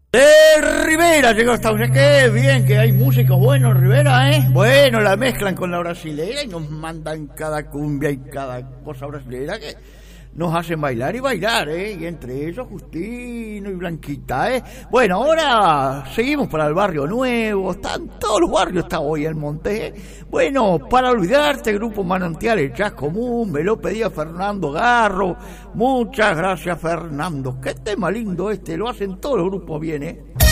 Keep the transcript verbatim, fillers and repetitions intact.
De Rivera llegó hasta usted. Qué bien que hay músicos buenos, Rivera, ¿eh? Bueno, la mezclan con la brasilera y nos mandan cada cumbia y cada cosa brasilera que nos hacen bailar y bailar, ¿eh? Y entre ellos Justino y Blanquita, ¿eh? Bueno, ahora seguimos para el Barrio Nuevo. Están todos los barrios, está hoy el Monte, ¿eh? Bueno, para olvidarte, Grupo Manantial, el Jazz Común, me lo pedía Fernando Garro. Muchas gracias, Fernando. Qué tema lindo este, lo hacen todos los grupos bien, ¿eh?